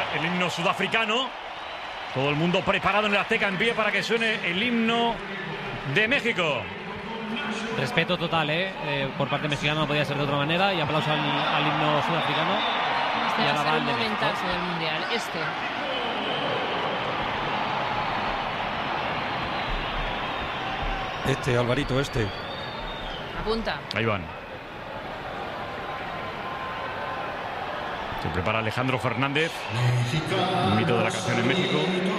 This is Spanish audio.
el himno sudafricano. Todo el mundo preparado en el Azteca en pie para que suene el himno de México. Respeto total, por parte mexicana, no podía ser de otra manera. Y aplauso al himno sudafricano. Este va a ser un momentazo del Mundial. Alvarito, Apunta. Ahí van. Se prepara Alejandro Fernández, un mito de la canción en México.